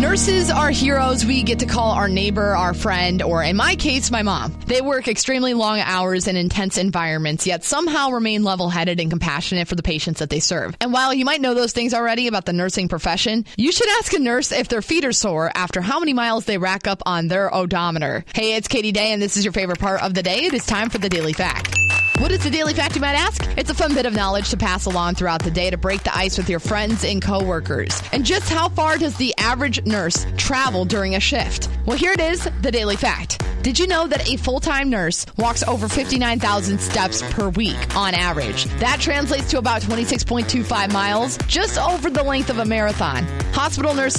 Nurses are heroes. We get to call our neighbor, our friend, or in my case, my mom. They work extremely long hours in intense environments, yet somehow remain level-headed and compassionate for the patients that they serve. And while you might know those things already about the nursing profession, you should ask a nurse if their feet are sore after how many miles they rack up on their odometer. Hey, it's Katie Day, and this is your favorite part of the day. It is time for the Daily Fact. What is the Daily Fact, you might ask? It's a fun bit of knowledge to pass along throughout the day to break the ice with your friends and coworkers. And just how far does the average nurse travel during a shift? Well, here it is, the Daily Fact. Did you know that a full-time nurse walks over 59,000 steps per week on average? That translates to about 26.25 miles, just over the length of a marathon. Hospital nurses